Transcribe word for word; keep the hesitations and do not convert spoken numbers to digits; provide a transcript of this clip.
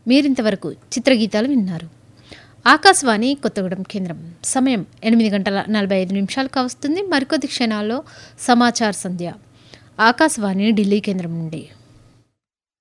మీరింతవరకు చిత్రగీతాలు విన్నారు. ఆకాశవాణి కొత్తగూడెం కేంద్రం. సమయం ఎనిమిది గంటల నలభై ఐదు నిమిషాలు కావస్తుంది. మరికొద్ది క్షణాల్లో సమాచార సంధ్య ఆకాశవాణి ఢిల్లీ కేంద్రం నుండి.